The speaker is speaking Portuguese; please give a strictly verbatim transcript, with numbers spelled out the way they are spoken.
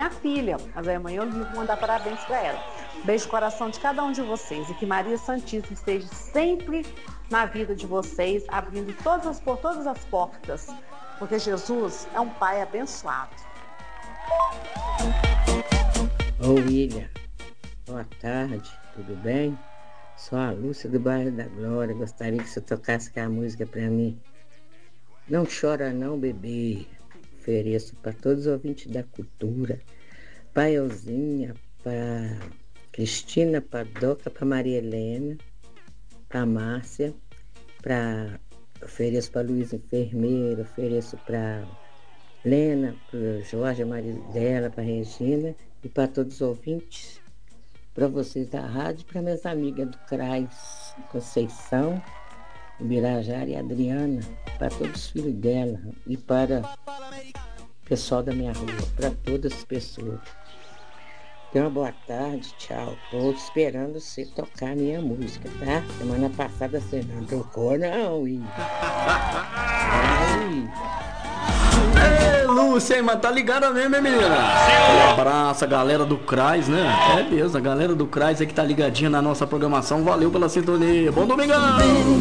minha filha. Mas aí amanhã eu vou mandar parabéns para ela. Beijo no coração de cada um de vocês. E que Maria Santíssima esteja sempre na vida de vocês, abrindo todas as, por todas as portas. Porque Jesus é um pai abençoado. Ô William, boa tarde, tudo bem? Sou a Lúcia do bairro da Glória. Gostaria que você tocasse aquela música para mim. Não chora não, bebê. Ofereço para todos os ouvintes da cultura. Para Elzinha, para Cristina, para Doca, para Maria Helena, para Márcia, para ofereço para Luísa Enfermeira, ofereço para Lena, para Jorge, a marido dela, para Regina e para todos os ouvintes, para vocês da rádio, para minhas amigas do CRAS, Conceição, Birajara e Adriana, para todos os filhos dela e para o pessoal da minha rua, para todas as pessoas. Então, uma boa tarde, tchau. Estou esperando você tocar a minha música, tá? Semana passada você não tocou, não, e... Ei, Lúcia, mas tá ligada mesmo, hein, menina? Um abraço a galera do CRAS, né? É mesmo, a galera do CRAS aí que tá ligadinha na nossa programação. Valeu pela sintonia. Bom domingão!